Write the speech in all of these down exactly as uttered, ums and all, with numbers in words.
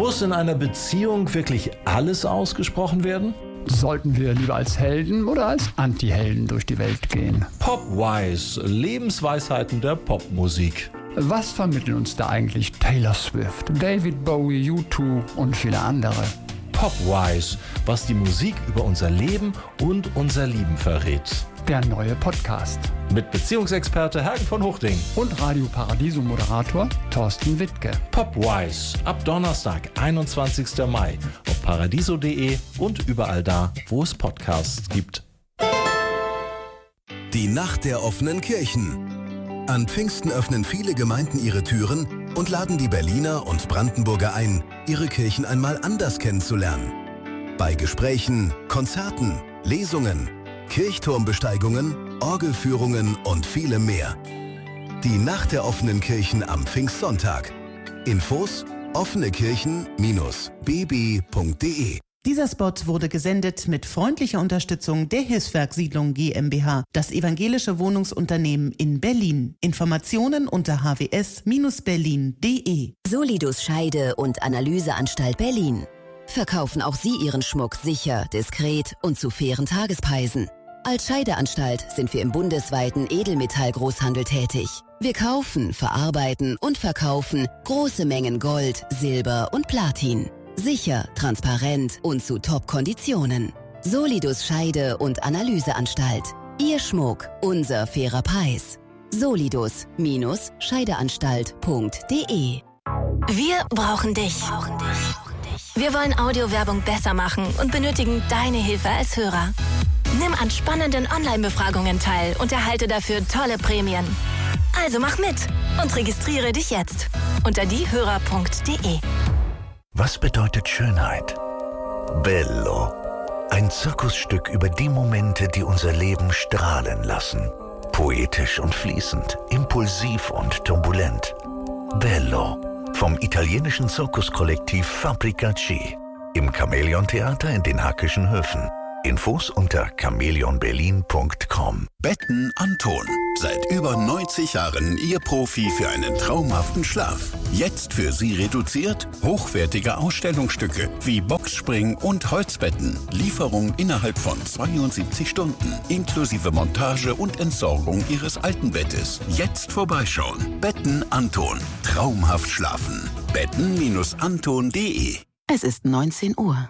Muss in einer Beziehung wirklich alles ausgesprochen werden? Sollten wir lieber als Helden oder als Anti-Helden durch die Welt gehen? Popwise, Lebensweisheiten der Popmusik. Was vermitteln uns da eigentlich Taylor Swift, David Bowie, U zwei und viele andere? Popwise, was die Musik über unser Leben und unser Lieben verrät. Der neue Podcast. Mit Beziehungsexperte Hergen von Huchting. Und Radio Paradiso-Moderator Thorsten Wittke. Popwise, ab Donnerstag, einundzwanzigsten Mai, auf paradiso punkt de und überall da, wo es Podcasts gibt. Die Nacht der offenen Kirchen. An Pfingsten öffnen viele Gemeinden ihre Türen und laden die Berliner und Brandenburger ein, ihre Kirchen einmal anders kennenzulernen. Bei Gesprächen, Konzerten, Lesungen, Kirchturmbesteigungen, Orgelführungen und vielem mehr. Die Nacht der offenen Kirchen am Pfingstsonntag. Infos offenekirchen Bindestrich b b punkt de. Dieser Spot wurde gesendet mit freundlicher Unterstützung der Hilfswerk Siedlung GmbH, das evangelische Wohnungsunternehmen in Berlin. Informationen unter h w s Bindestrich berlin punkt de. Solidus Scheide und Analyseanstalt Berlin. Verkaufen auch Sie Ihren Schmuck sicher, diskret und zu fairen Tagespreisen. Als Scheideanstalt sind wir im bundesweiten Edelmetallgroßhandel tätig. Wir kaufen, verarbeiten und verkaufen große Mengen Gold, Silber und Platin. Sicher, transparent und zu Top-Konditionen. Solidus Scheide und Analyseanstalt. Ihr Schmuck, unser fairer Preis. Solidus Scheideanstalt punkt de. Wir brauchen dich. Wir wollen Audiowerbung besser machen und benötigen deine Hilfe als Hörer. Nimm an spannenden Online-Befragungen teil und erhalte dafür tolle Prämien. Also mach mit und registriere dich jetzt unter diehörer punkt de. Was bedeutet Schönheit? Bello. Ein Zirkusstück über die Momente, die unser Leben strahlen lassen. Poetisch und fließend, impulsiv und turbulent. Bello. Vom italienischen Zirkuskollektiv Fabricaci. Im Chamäleon-Theater in den Hackischen Höfen. Infos unter chameleon berlin punkt com. Betten Anton. Seit über neunzig Jahren Ihr Profi für einen traumhaften Schlaf. Jetzt für Sie reduziert hochwertige Ausstellungsstücke wie Boxspring und Holzbetten. Lieferung innerhalb von zweiundsiebzig Stunden. Inklusive Montage und Entsorgung Ihres alten Bettes. Jetzt vorbeischauen. Betten Anton. Traumhaft schlafen. betten Anton punkt de. Es ist neunzehn Uhr.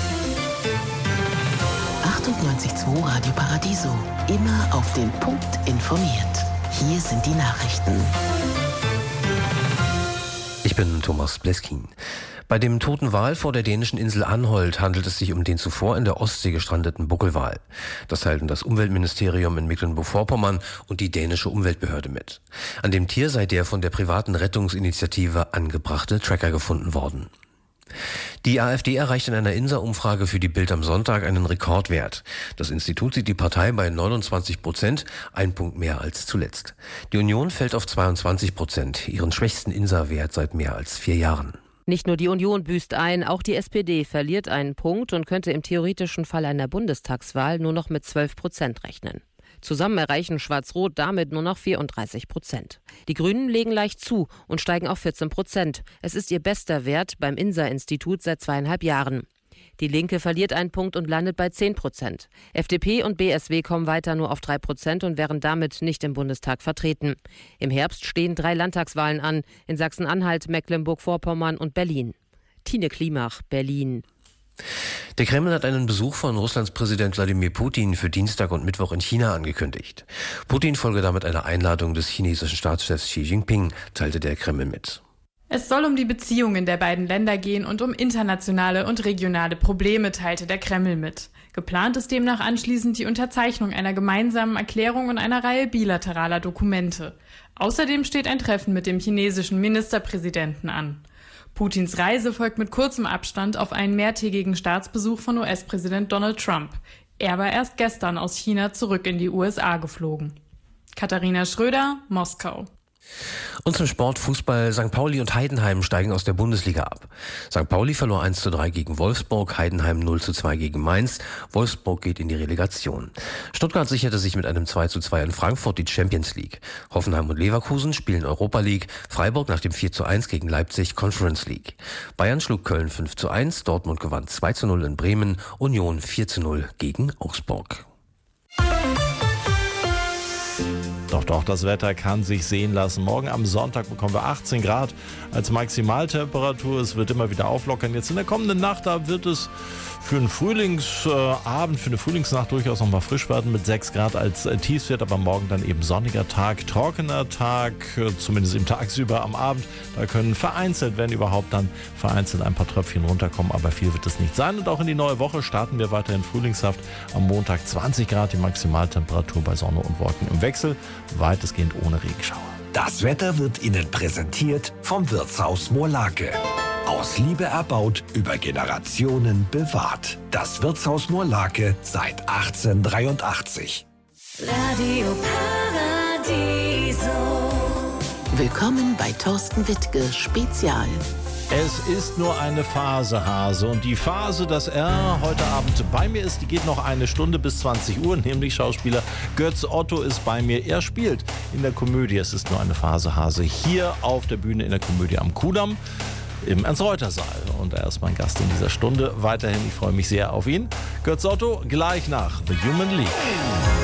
achtundneunzig Komma zwei Radio Paradiso. Immer auf den Punkt informiert. Hier sind die Nachrichten. Ich bin Thomas Bleskin. Bei dem toten Wal vor der dänischen Insel Anholt handelt es sich um den zuvor in der Ostsee gestrandeten Buckelwal. Das teilten das Umweltministerium in Mecklenburg-Vorpommern und die dänische Umweltbehörde mit. An dem Tier sei der von der privaten Rettungsinitiative angebrachte Tracker gefunden worden. Die AfD erreicht in einer Insa-Umfrage für die Bild am Sonntag einen Rekordwert. Das Institut sieht die Partei bei neunundzwanzig Prozent, ein Punkt mehr als zuletzt. Die Union fällt auf zweiundzwanzig Prozent, ihren schwächsten Insa-Wert seit mehr als vier Jahren. Nicht nur die Union büßt ein, auch die S P D verliert einen Punkt und könnte im theoretischen Fall einer Bundestagswahl nur noch mit zwölf Prozent rechnen. Zusammen erreichen Schwarz-Rot damit nur noch vierunddreißig Prozent. Die Grünen legen leicht zu und steigen auf vierzehn Prozent. Es ist ihr bester Wert beim Insa-Institut seit zweieinhalb Jahren. Die Linke verliert einen Punkt und landet bei zehn Prozent. F D P und B S W kommen weiter nur auf drei Prozent und wären damit nicht im Bundestag vertreten. Im Herbst stehen drei Landtagswahlen an, in Sachsen-Anhalt, Mecklenburg-Vorpommern und Berlin. Tine Klimach, Berlin. Der Kreml hat einen Besuch von Russlands Präsident Wladimir Putin für Dienstag und Mittwoch in China angekündigt. Putin folge damit einer Einladung des chinesischen Staatschefs Xi Jinping, teilte der Kreml mit. Es soll um die Beziehungen der beiden Länder gehen und um internationale und regionale Probleme, teilte der Kreml mit. Geplant ist demnach anschließend die Unterzeichnung einer gemeinsamen Erklärung und einer Reihe bilateraler Dokumente. Außerdem steht ein Treffen mit dem chinesischen Ministerpräsidenten an. Putins Reise folgt mit kurzem Abstand auf einen mehrtägigen Staatsbesuch von U S-Präsident Donald Trump. Er war erst gestern aus China zurück in die U S A geflogen. Katharina Schröder, Moskau. Und zum Sport Fußball. Sankt Pauli und Heidenheim steigen aus der Bundesliga ab. Sankt Pauli verlor eins zu drei gegen Wolfsburg, Heidenheim null zu zwei gegen Mainz. Wolfsburg geht in die Relegation. Stuttgart sicherte sich mit einem zwei zu zwei in Frankfurt die Champions League. Hoffenheim und Leverkusen spielen Europa League. Freiburg nach dem vier zu eins gegen Leipzig Conference League. Bayern schlug Köln fünf zu eins, Dortmund gewann zwei zu null in Bremen, Union vier zu null gegen Augsburg. Doch, doch, das Wetter kann sich sehen lassen. Morgen am Sonntag bekommen wir achtzehn Grad als Maximaltemperatur. Es wird immer wieder auflockern. Jetzt in der kommenden Nacht, da wird es für einen Frühlingsabend, für eine Frühlingsnacht durchaus noch mal frisch werden mit sechs Grad als Tiefstwert. Aber morgen dann eben sonniger Tag, trockener Tag, zumindest im tagsüber. Am Abend, da können vereinzelt, wenn überhaupt, dann vereinzelt ein paar Tröpfchen runterkommen. Aber viel wird es nicht sein. Und auch in die neue Woche starten wir weiterhin frühlingshaft. Am Montag zwanzig Grad die Maximaltemperatur bei Sonne und Wolken im Wechsel. Weitestgehend ohne Regenschauer. Das Wetter wird Ihnen präsentiert vom Wirtshaus Moorlake. Aus Liebe erbaut, über Generationen bewahrt. Das Wirtshaus Moorlake seit achtzehnhundertdreiundachtzig. Radio Paradiso. Willkommen bei Thorsten Wittke Spezial. Es ist nur eine Phase, Hase. Und die Phase, dass er heute Abend bei mir ist, die geht noch eine Stunde bis zwanzig Uhr. Nämlich Schauspieler Götz Otto ist bei mir. Er spielt in der Komödie Es ist nur eine Phase, Hase. Hier auf der Bühne in der Komödie am Kudamm im Ernst-Reuter-Saal. Und er ist mein Gast in dieser Stunde. Weiterhin, ich freue mich sehr auf ihn. Götz Otto gleich nach The Human League.